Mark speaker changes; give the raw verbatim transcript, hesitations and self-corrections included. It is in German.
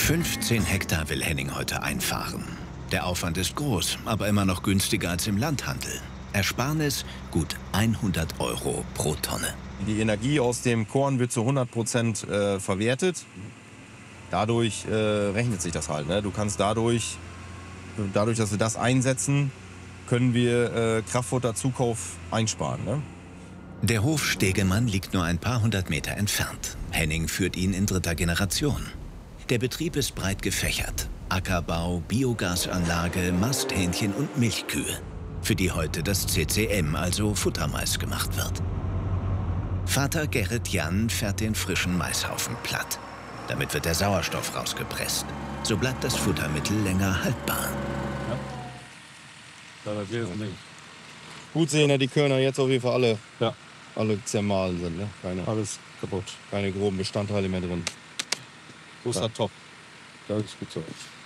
Speaker 1: fünfzehn Hektar will Henning heute einfahren. Der Aufwand ist groß, aber immer noch günstiger als im Landhandel. Ersparnis gut hundert Euro pro Tonne.
Speaker 2: Die Energie aus dem Korn wird zu hundert Prozent äh, verwertet. Dadurch äh, rechnet sich das halt. Ne? Du kannst dadurch, dadurch, dass wir das einsetzen, können wir äh, Kraftfutterzukauf einsparen. Ne?
Speaker 1: Der Hof Stegemann liegt nur ein paar hundert Meter entfernt. Henning führt ihn in dritter Generation. Der Betrieb ist breit gefächert. Ackerbau, Biogasanlage, Masthähnchen und Milchkühe, für die heute das C C M, also Futtermais, gemacht wird. Vater Gerrit Jan fährt den frischen Maishaufen platt. Damit wird der Sauerstoff rausgepresst. So bleibt das Futtermittel länger haltbar.
Speaker 3: Ja.
Speaker 2: Gut sehen ja die Körner jetzt auf jeden Fall alle,
Speaker 3: Ja.
Speaker 2: alle zermahlen sind. Ne? Keine,
Speaker 3: Alles kaputt.
Speaker 2: keine groben Bestandteile mehr drin.
Speaker 3: So ist
Speaker 2: Ja.
Speaker 3: das top. Das ist gut so.